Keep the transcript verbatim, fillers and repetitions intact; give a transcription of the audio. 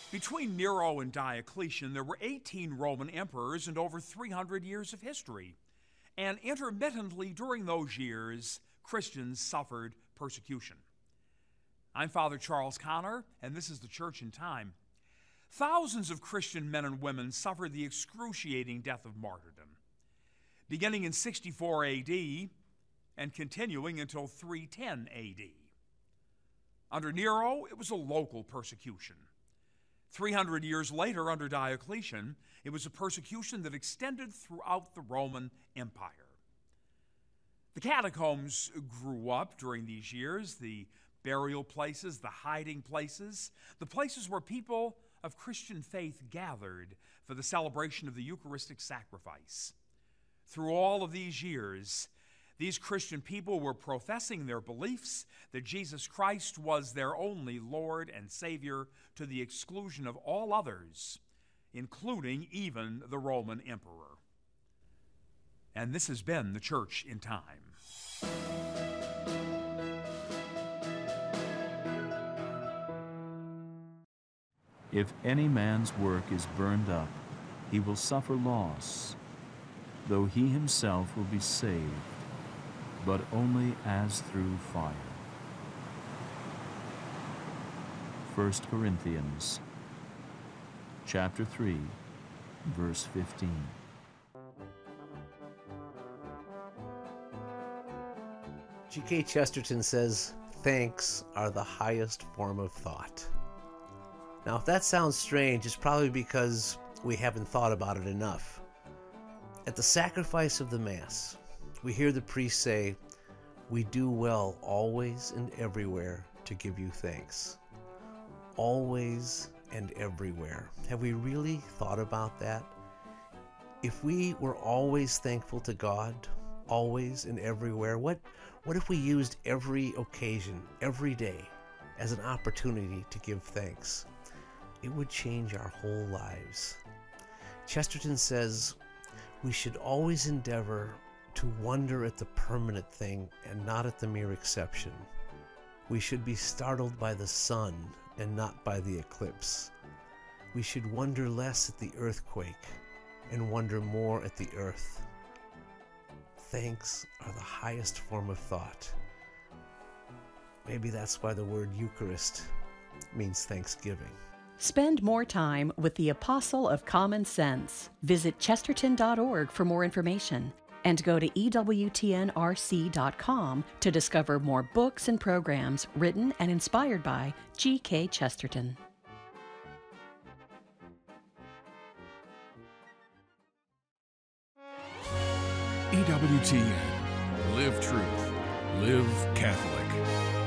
Between Nero and Diocletian, there were eighteen Roman emperors and over three hundred years of history. And intermittently during those years, Christians suffered persecution. I'm Father Charles Connor, and this is the Church in Time. Thousands of Christian men and women suffered the excruciating death of martyrdom, beginning in sixty-four A D and continuing until three ten A D. Under Nero, it was a local persecution. three hundred years later, under Diocletian, it was a persecution that extended throughout the Roman Empire. The catacombs grew up during these years, the burial places, the hiding places, the places where people of Christian faith gathered for the celebration of the Eucharistic sacrifice. Through all of these years, these Christian people were professing their beliefs that Jesus Christ was their only Lord and Savior, to the exclusion of all others, including even the Roman emperor. And this has been the Church in Time. If any man's work is burned up, he will suffer loss, though he himself will be saved, but only as through fire. First Corinthians chapter three, verse fifteen. G K Chesterton says, thanks are the highest form of thought. Now, if that sounds strange, it's probably because we haven't thought about it enough. At the sacrifice of the Mass, we hear the priest say, we do well always and everywhere to give you thanks. Always and everywhere. Have we really thought about that? If we were always thankful to God, always and everywhere, what, what if we used every occasion, every day, as an opportunity to give thanks? It would change our whole lives. Chesterton says, we should always endeavor to wonder at the permanent thing and not at the mere exception. We should be startled by the sun and not by the eclipse. We should wonder less at the earthquake and wonder more at the earth. Thanks are the highest form of thought. Maybe that's why the word Eucharist means thanksgiving. Spend more time with the Apostle of Common Sense. Visit chesterton dot org for more information and go to E W T N R C dot com to discover more books and programs written and inspired by G K Chesterton. E W T N. Live truth. Live Catholic.